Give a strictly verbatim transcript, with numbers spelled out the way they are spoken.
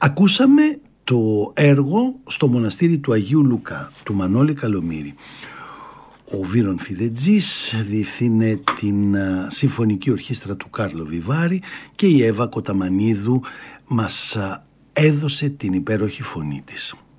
Ακούσαμε το έργο στο μοναστήρι του Αγίου Λουκά του Μανώλη Καλομήρη. Ο Βύρον Φιδετζής διευθύνε την συμφωνική ορχήστρα του Κάρλο Βιβάρη και η Εύα Κοταμανίδου μας έδωσε την υπέροχη φωνή της.